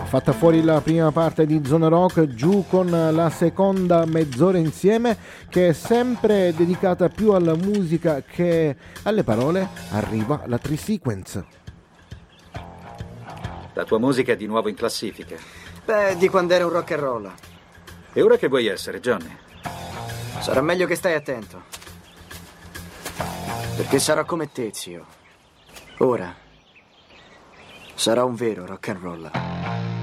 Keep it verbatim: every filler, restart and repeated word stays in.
fatta fuori la prima parte di Zona Rock, giù con la seconda mezz'ora insieme, che è sempre dedicata più alla musica che alle parole. Arriva la Tri-Sequence. La tua musica è di nuovo in classifica. Beh, di quando era un rock and roll. E ora che vuoi essere, Johnny? Sarà meglio che stai attento. Perché sarò come te, zio. Ora sarò un vero rock and roll.